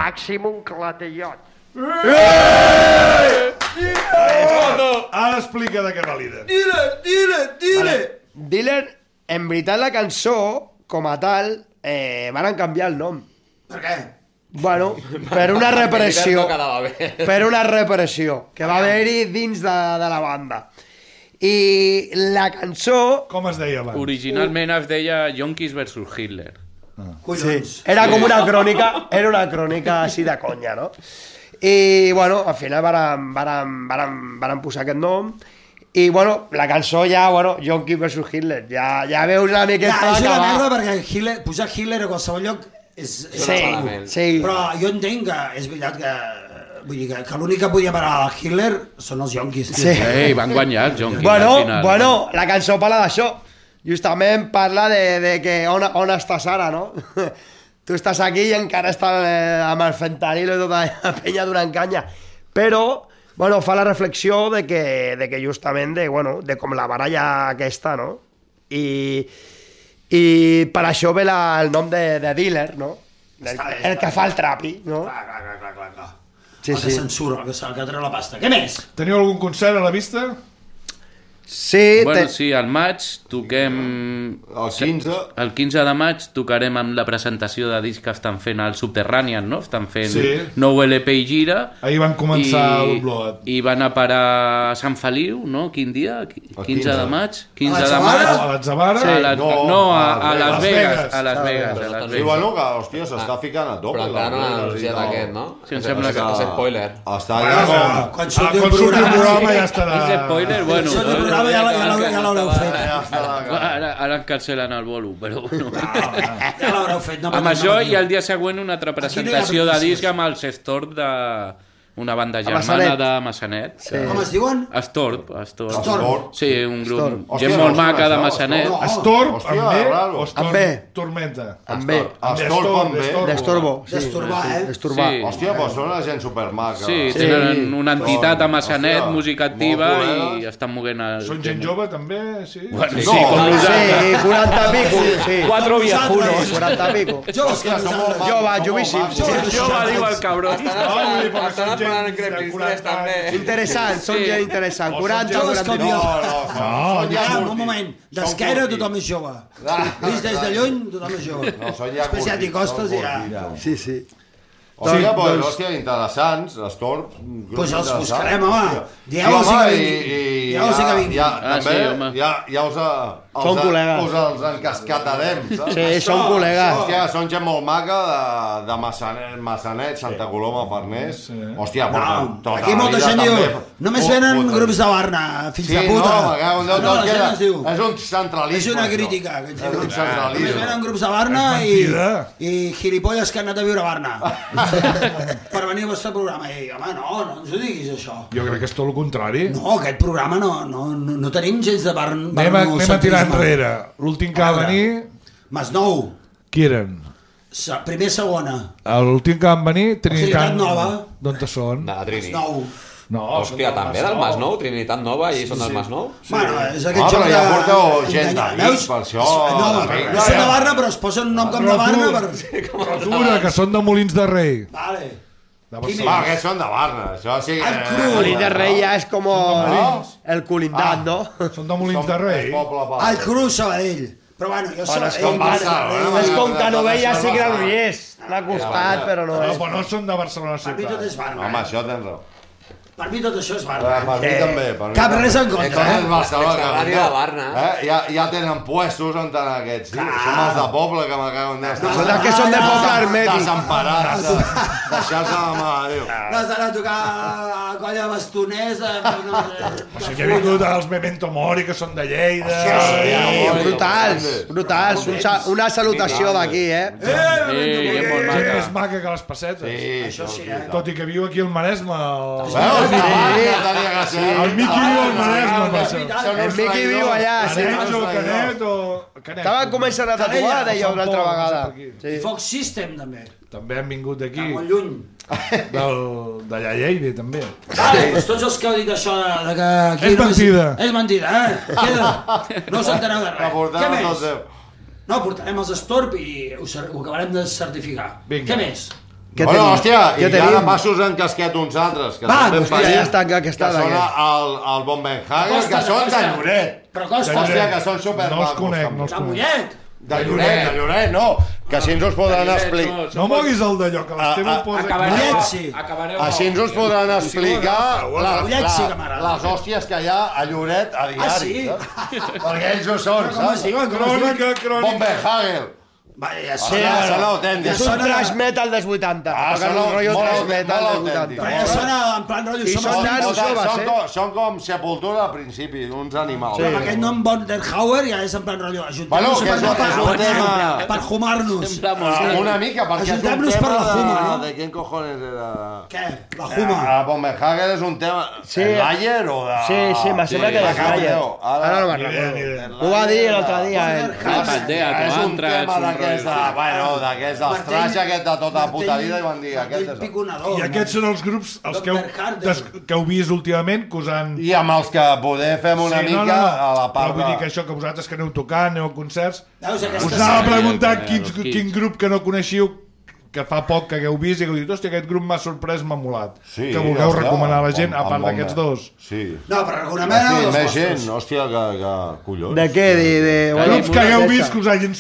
Maximum Clatellot. Ara explica de què va líder. Dile! Dealer, en veritat la cançó, com a tal, van canviar el nom. Per què? Bueno, per una repressió. No quedava bé. Per una repressió que va haver-hi dins de la banda. I la cançó... Com es deia abans? Originalment es deia Yonkis versus Hitler. Collons. Era com una crònica així de conya, no? I, bueno, al final varen posar aquest nom. I, bueno, la cançó ja, bueno, Yonkis versus Hitler, ja veus una miqueta És una d'acabar. merda perquè posar Hitler a qualsevol lloc és... Sí. Però jo entenc que és veritat que... Vull dir que l'únic que podia parar a Hitler són els Yonkis. Sí. Ei, van guanyar els Yonkis al final. Bueno, la cançó parla d'això. Justament parla de que on estàs ara, no? Tu estàs aquí i encara estàs amb el fentanil i tota la penya donant canya. Però, bueno, fa la reflexió de que justament de com la baralla aquesta, no? I per això ve el nom de dealer, no? El que fa el trapi, no? Clar. Sí, El que censura, el que treu la pasta. Què més? Teniu algun concert a la vista? Sí, Bueno, sí, al maig toquem... El 15. El 15 de maig tocarem amb la presentació de disc que estan fent al Subterranean, no? Estan fent nou LP i gira. Ahir van començar el Blood. I van a parar a Sant Feliu, no? Quin dia? 15 de maig? 15 de A maig? l'Atzavara? Sí, no, a Las Vegas. A Las Vegas. Sí, bueno, que, hòstia, s'està ficant a tope. Però encara no han anunciat aquest, no? Sí, em sembla que... És spoiler. Està allà com... Quan surti el Quan surti el programa... programa ja estarà... És spoiler? Bueno... Surti el programa ja l'haureu fet. Ara cancel·len el bolo, però bueno... Ja l'haureu fet. Amb això i el dia següent una altra presentació de disc amb el Sestorp de... una banda germana de Massanet. Sí. Com es diuen? Estorp. Estorp. Sí, un grup. Estorp. Gent molt maca de Massanet. Estorp, Hòstia, amb B, raro. o Estorp Amb B. Tormenta? Amb B. Estorp amb B. D'estorbo. Sí. D'estorbar, eh? D'estorbar. Sí. Hòstia, però són una gent supermaca. Sí, tenen una entitat a Massanet, Hòstia, música activa molt i col·legues. estan moguent el... Són gent jove, també? Sí. Bueno, No, sí, com Sí, nosaltres. 40 pico. Sí. 4 viejunos. 40 pico. Hòstia, Jove, jovíssim. Jove, diu el cabrón. Estan esperant en Crepis 3 també. Interessant, són gent interessant. 40, joves 40 com pico. jo. Un moment. D'esquerra tothom és jove. Vist des de lluny tothom és jove. No, són ja Especiat i costes i ja... Sí, sí. Hòstia, doncs, hòstia, interessants, Estorp. Pues els buscarem, home. Dieu-los que vinguin. Dieu-los que vinguin. També, sí, home. ja Són col·legues. us els encascatarem, saps? Sí, són col·legues. Hòstia, són gent molt maca de Massanet, Santa Coloma, Farners. Hòstia, No, tota aquí la molta vida gent diu també. només venen grups de Barna, fills Sí, de no, puta. me cago en Déu, No, la gent queda- ens diu. és un centralisme. És una això. crítica. Que ens És un diuen. centralisme. Només venen grups de Barna És mentida. i gilipolles que han anat a viure a Barna per venir al vostre programa. I, home, no ens ho diguis, això. Jo crec que és tot el contrari. No, aquest programa no tenim gens de Anem a tirar enrere. L'últim que va venir, Masnou, qui eren? primer segona. L'últim que van venir, Trinitat Nova. D'on són? De la Trini. Masnou. No, Hòstia, també del Masnou, Trinitat Nova, i són del Masnou? Bueno, és aquest Ah, joc però de... ja porteu gent enganyar. d'amics, Veus? per això, No, d'amics. no són de Barna, però es posen un nom com de Barna per... Natura, que són de Molins de Rei. Vale. De Quin Barcelona. Va, que són de Barna, això sí que... El cru. Molins de Rei ja és com el culindat, no? Són de Molins de Rei. El cru Sabadell. Però bueno, jo Bueno, és Sabadell... com Barcelona, És com que no veia sí que el Riés. L'ha costat, però no No, és. però no són de Barcelona Per mi tot ciutat. és Barna. Home, això tens raó. Per mi tot això és Per Barna. mi també. per mi Cap també. res en contra, Tot és eh? Barcelona, que L'extraradi de Barna. Ja tenen puestos on tenen aquests. Sí, som els de poble que me cago en Déu. Són els que són de poble hermètic. Desemparats. Deixar-se de mà de Déu. No has d'anar a tocar a la colla bastonesa... O sigui que ha vingut els Memento Mori, que són de Lleida. Brutals, brutals. Una salutació d'aquí, eh? És molt Gent maca. més maca que les pessetes. Sí, Això sí, eh? Tot i que viu aquí al Maresme. Veus? Tenia que ser. El Miqui viu al Maresme, per això. El Miqui viu allà, sí. Canet o Canet o... Canet. Estava començant a tatuar, deia una altra vegada. Sí. Fox System, també. També han vingut d'aquí, Està molt lluny. d'allà Lleida, també. Vale, doncs tots els que heu dit això de que... Aquí És mentida. És mentida, eh? Queda. No us enteneu de La res. Què portem a tot més? Déu. No, portarem els Estorp i ho acabarem de certificar. Vinga. Què més? Què Bueno, tenim? hòstia, Què i ja tenim? de passos en casquet uns altres, que Va, són ben hòstia, petits, ja està, que està són d'aquest. el Bombenhagen, Costa, que són de Costa. Lloret. Però costa. Hòstia, que són No els supermacos. conec, també. no els La conec. Mollet. De Lloret, no. Que així ens us podran explicar... No moguis el d'allò, que l'Esteve ho posa... Mollet, sí. Així ens us podran explicar Mollet sí que m'agrada. les hòsties que hi ha a Lloret a diari. sí? Saps? Perquè ells ho són, Però com es saps? diuen? Com es diuen? Crònica. Bombenhagen. Va, ja Sí, sona... són autèntics. És un trash metal dels 80. Ah, Toquen són un rotllo molt- trash metal molt dels 80. autèntics. Però ja sona en plan rotllo... I som són els nanos nanos. joves, Són com Sepultura al principi, uns animals. Però amb aquest nom Bonderhauer ja és en plan rotllo. Bueno, Ajuntem-nos que és un tema- per fumar-nos. Sembla molt... Una mica, perquè és un Ajuntem-nos tema per la Huma, no? de... ¿Quién cojones era? Què? La Huma. Bombenhagen és un tema... Sí. Slayer o de... Sí, me sembla que de Slayer. Ara no me'n Ni idea, ni recordo. idea. Ho va dir l'altre dia. Paldea, És un Antrax, tema un d'aquests de... rotllo. Bueno, d'aquests dels trash aquest de tota puta vida i van dir aquest és... Piconador. I aquests són els grups els que Bombenhagen. que heu vist últimament, que us han... I amb els que poder fem una mica a la part Però vull dir que de... això, que vosaltres que aneu tocant, aneu a concerts... Veus, aquesta Us anava a sèrie- preguntar els Kids. quin grup que no coneixiu que fa poc que hagueu vist i que heu dit, hòstia, aquest grup m'ha sorprès, m'ha molat. Sí, que vulgueu hòstia, recomanar a la gent, a amb part Bomber. d'aquests dos. Sí. No, però recomanem Sí, els més gent, vostres. hòstia, que collons. De què? De... Grups que hagueu vist que us hagin